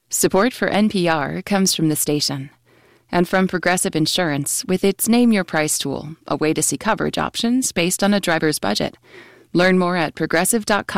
Support for NPR comes from the station and from Progressive Insurance with its Name Your Price tool, a way to see coverage options based on a driver's budget. Learn more at progressive.com.